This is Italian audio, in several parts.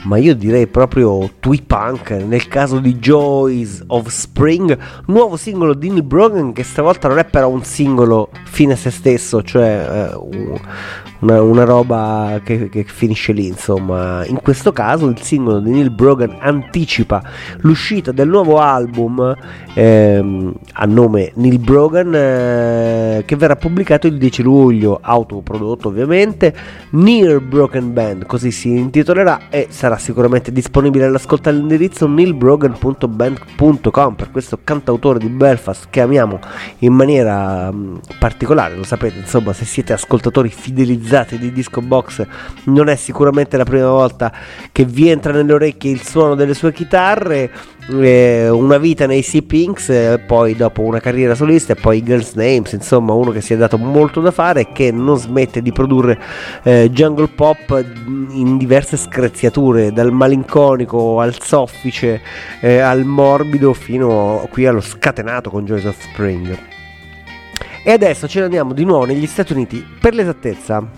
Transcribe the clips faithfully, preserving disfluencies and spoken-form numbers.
ma io direi proprio twee punk, nel caso di Joys of Spring, nuovo singolo di Neil Brogan, che stavolta non è però un singolo fine a se stesso, cioè eh, una, una roba che, che finisce lì, insomma. In questo caso il singolo di Neil Brogan anticipa l'uscita del nuovo album ehm, a nome Neil Brogan, eh, che verrà pubblicato il dieci luglio, autoprodotto ovviamente, Neil Brogan Band, così si intitolerà, e sarà sicuramente disponibile all'ascolto all'indirizzo neil brogan punto bandcamp punto com per questo cantautore di Belfast che amiamo in maniera mh, particolare. Lo sapete, insomma, se siete ascoltatori fidelizzati di Disco Box, non è sicuramente la prima volta che vi entra nelle orecchie il suono delle sue chitarre. Eh, una vita nei Sea Pinks, eh, poi dopo una carriera solista e poi Girls Names, insomma uno che si è dato molto da fare e che non smette di produrre eh, jungle pop in diverse screziature, dal malinconico al soffice, eh, al morbido, fino qui allo scatenato con Joys of Spring. E adesso ce ne andiamo di nuovo negli Stati Uniti, per l'esattezza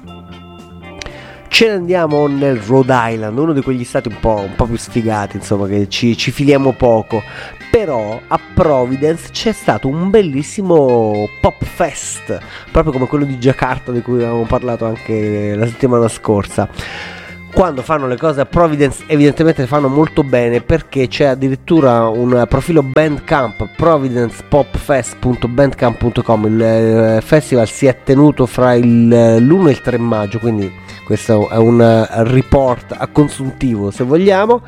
ce ne andiamo nel Rhode Island, uno di quegli stati un po', un po' più sfigati, insomma, che ci, ci filiamo poco. Però a Providence c'è stato un bellissimo pop fest, proprio come quello di Jakarta di cui avevamo parlato anche la settimana scorsa. Quando fanno le cose a Providence evidentemente le fanno molto bene, perché c'è addirittura un profilo Bandcamp, providence pop fest punto bandcamp punto com. Il festival si è tenuto fra il, l'uno e il tre maggio, quindi questo è un report a consuntivo se vogliamo.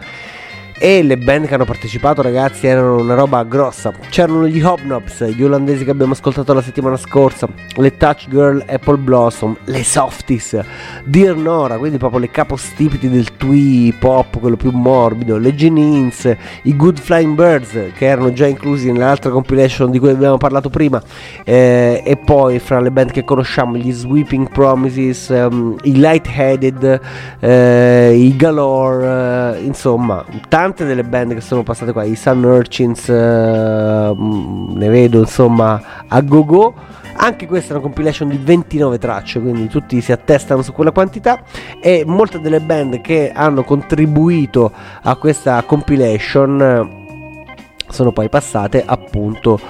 E le band che hanno partecipato, ragazzi, erano una roba grossa. C'erano gli Hobnobs, gli olandesi che abbiamo ascoltato la settimana scorsa, le Touch Girl Apple Blossom, le Softies, Dear Nora, quindi proprio le capostipiti del twee pop, quello più morbido, le Genins, i Good Flying Birds, che erano già inclusi nell'altra compilation di cui abbiamo parlato prima, eh, e poi fra le band che conosciamo gli Sweeping Promises, um, i Lightheaded, eh, i Galore, eh, insomma tanti delle band che sono passate qua, i Sun Urchins, uh, ne vedo insomma a go go. Anche questa è una compilation di ventinove tracce, quindi tutti si attestano su quella quantità, e molte delle band che hanno contribuito a questa compilation sono poi passate appunto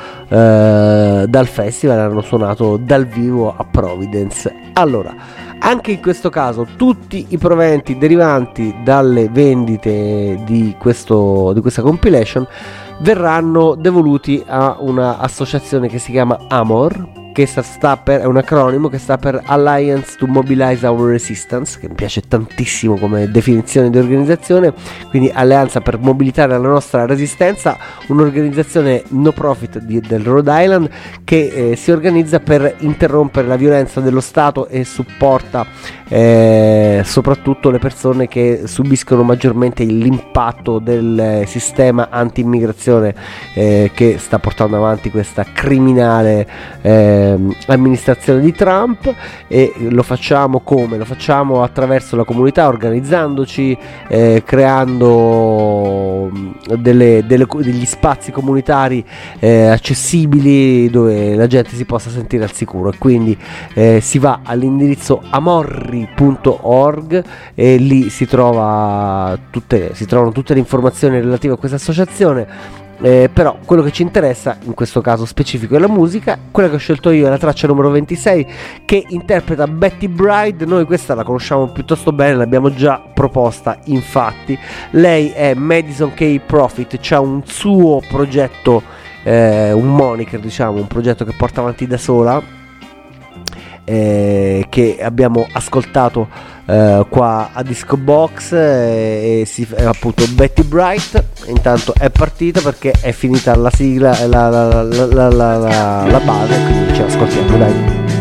eh, dal festival, hanno suonato dal vivo a Providence. Allora, anche in questo caso tutti i proventi derivanti dalle vendite di, questo, di questa compilation verranno devoluti a una associazione che si chiama AMOR, che sta per, è un acronimo che sta per Alliance to Mobilize Our Resistance, che mi piace tantissimo come definizione di organizzazione, quindi alleanza per mobilitare la nostra resistenza, un'organizzazione no profit di, del Rhode Island che eh, si organizza per interrompere la violenza dello Stato e supporta eh, soprattutto le persone che subiscono maggiormente l'impatto del sistema anti-immigrazione eh, che sta portando avanti questa criminale eh, amministrazione di Trump. E lo facciamo come? Lo facciamo attraverso la comunità, organizzandoci, eh, creando delle, delle, degli spazi comunitari eh, accessibili dove la gente si possa sentire al sicuro, e quindi eh, si va all'indirizzo amorri punto org e lì si trova tutte, si trovano tutte le informazioni relative a questa associazione. Eh, però quello che ci interessa in questo caso specifico è la musica. Quella che ho scelto io è la traccia numero ventisei, che interpreta Betty Bride. Noi questa la conosciamo piuttosto bene, l'abbiamo già proposta infatti. Lei è Madison K. Profit, c'ha un suo progetto, eh, un moniker diciamo, un progetto che porta avanti da sola, eh, che abbiamo ascoltato Uh, qua a Disco Box, eh, e si, eh, appunto Betty Bright. Intanto è partita perché è finita la sigla, la, la, la, la, la, la, la base, quindi ci ascoltiamo, dai.